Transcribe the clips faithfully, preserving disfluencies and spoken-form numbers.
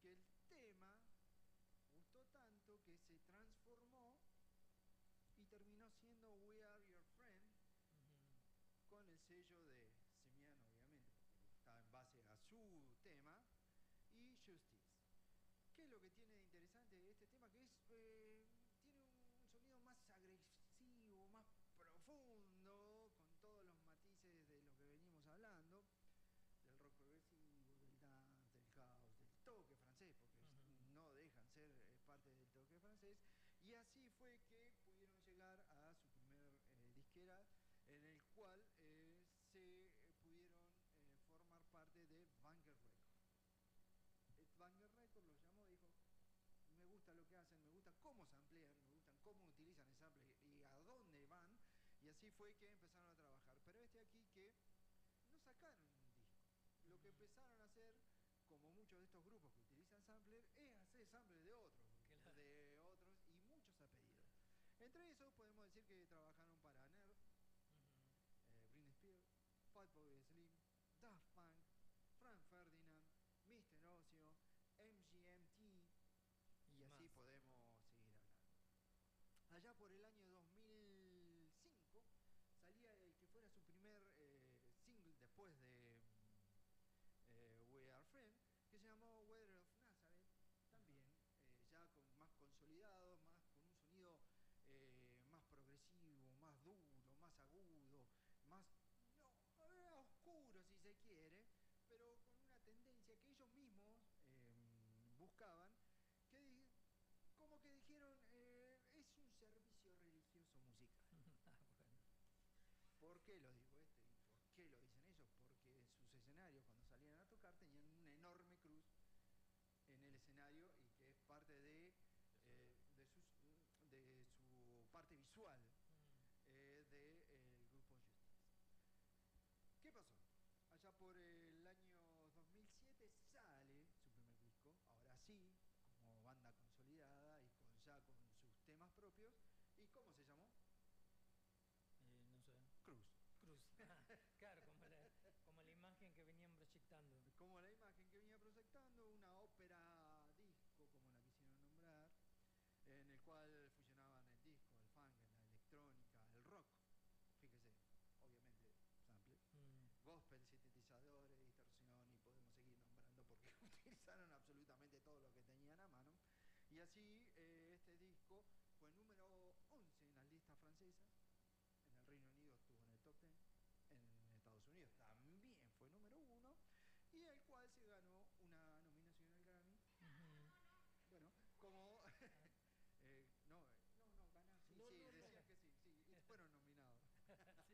que el tema gustó tanto que se transformó y terminó siendo We Are Your Friend, uh-huh, con el sello de Simian, obviamente, porque está en base a su tema, y Justice. ¿Qué es lo que tiene de interesante este tema? Que es eh, tiene un sonido más agresivo, más profundo, con todos los matices de lo que venimos hablando, del rock progresivo, del dance, del house, del toque francés, porque uh-huh, no dejan ser eh, parte del toque francés, y así fue que pudieron llegar a su primer eh, disquera, en el cual eh, se eh, pudieron eh, formar parte de Vanguard Records. Vanguard Records los llamó y dijo: me gusta lo que hacen, me gusta cómo se amplían, me gustan cómo utilizan el sample y a dónde van, y así fue que empezaron a trabajar. Pero este aquí que no sacaron un disco, lo que empezaron a hacer, como muchos de estos grupos que utilizan sampler, es hacer sampler de otros, claro, de otros, y muchos a pedido. Entre esos podemos decir que trabajaron para Nerf, uh-huh, eh, Britney Spears, Fatboy Slim, Daft Punk, Frank Ferdinand, mister Ocio, M G M T, y, y así más podemos seguir hablando. Allá por el año dos mil cinco salía el que fuera su primer eh, single después de eh, We Are Friends, que se llamó Weather of Nazareth, también eh, ya con, más consolidado, más, con un sonido eh, más progresivo, más duro, más agudo, más no, eh, oscuro si se quiere, pero con una tendencia que ellos mismos eh, buscaban, que como que dijeron, eh, es un servicio religioso musical. Ah, bueno. ¿Por qué lo digo este? ¿Y por qué lo dicen ellos? Porque en sus escenarios, cuando salían a tocar, tenían una enorme cruz en el escenario, y que es parte de, eh, de, sus, de su parte visual eh, del grupo Justice. ¿Qué pasó? Allá por el año dos mil siete sale su primer disco, ahora sí, como banda consolidada y con, ya con sus temas propios. ¿Y cómo se llamó? Eh, no sé. Cruz. Cruz. Ah, claro, como la, como la imagen que venían proyectando. Como la imagen que venía proyectando, una ópera disco, como la quisieron nombrar, en el cual fusionaban el disco, el funk, la electrónica, el rock. Fíjese, obviamente, sample, mm. gospel, sintetizadores, distorsión, y podemos seguir nombrando porque utilizaron absolutamente todo lo que tenían a mano. Y así eh, este disco fue número once en las listas francesas, en el Reino Unido estuvo en el top diez, en Estados Unidos también fue número uno, y el cual se ganó una nominación al Grammy. Uh-huh. Bueno, como... eh, no, no, no, ganaron, sí, no, sí, no, decían no. que sí, sí, fueron nominados. Sí.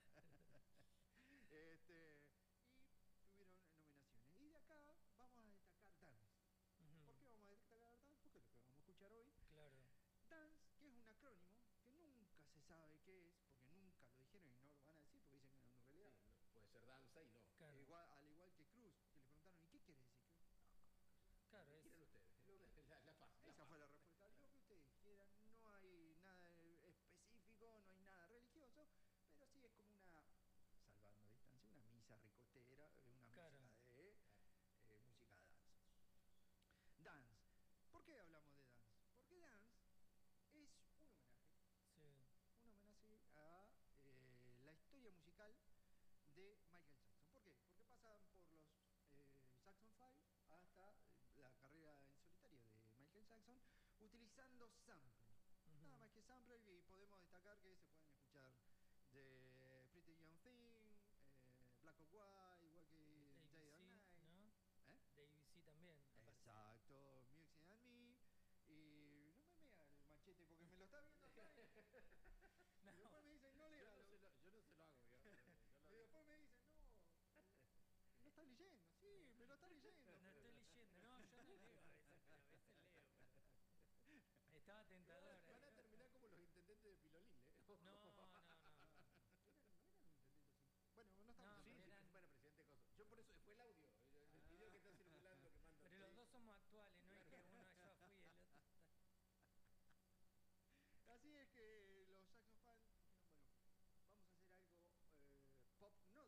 este, y tuvieron nominaciones. Y de acá vamos a destacar Dance. Uh-huh. ¿Por qué vamos a destacar Dance? Porque es lo que vamos a escuchar hoy. Claro. Dance, que es un acrónimo que nunca se sabe qué es, porque nunca lo dijeron y no lo van a decir porque dicen que en realidad. Sí, no, puede ser danza y no. Claro. Igual, al igual que Cruz, que le preguntaron, ¿y qué quiere decir Cruz? Claro, es... Quieren ustedes, lo que, la, la paz, esa la fue la respuesta. Lo que ustedes quieran, no hay nada específico, no hay nada religioso, pero sí es como una, salvando distancia, una misa ricotera, una claro. música de eh, música de danza. Dance. ¿Por qué hablamos de dance? Porque dance es un homenaje. Sí. Un homenaje a eh, la historia musical de Michael Jackson. ¿Por qué? Porque pasan por los eh, Jackson five hasta la carrera en solitario de Michael Jackson, utilizando samples. Uh-huh. Nada más que samples, y podemos destacar que se pueden escuchar de Pretty Young Thing, eh, Black or White, igual que Day or Night, ¿no? ¿Eh? De A B C también. Exacto, Music and Me. Y no me mea el machete porque me lo está viendo acá. Y, no. y después me dicen, no lea. Yo no se lo, yo no se lo hago. Yo, yo lo y después me dicen, no, no está leyendo. Sí, me lo está leyendo. No estoy leyendo, no, yo no leo a veces, pero a veces leo. Pero... Estaba tentador. Van a terminar como los intendentes de Pilolín, ¿eh? No, no, no. no. Bueno, no estamos no, sí, eran... sí, bueno, presidente Coso. Yo por eso fue el audio, el, ah. el video que está circulando que mando. Pero los dos somos actuales, no es que uno yo fui y el otro está. Así es que